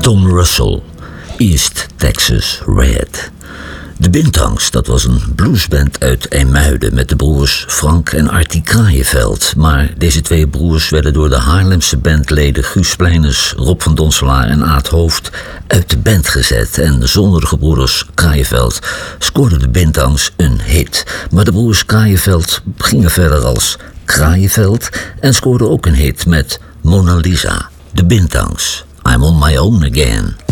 Tom Russell, East Texas Red. De Bintangs, dat was een bluesband uit IJmuiden met de broers Frank en Artie Kraaienveld. Maar deze twee broers werden door de Haarlemse bandleden Guus Pleiners, Rob van Donselaar en Aad Hoofd uit de band gezet. En zonder de gebroeders Kraaienveld scoorden de Bintangs een hit. Maar de broers Kraaienveld gingen verder als Kraaienveld en scoorden ook een hit met Mona Lisa. De Bintangs, I'm on my own again.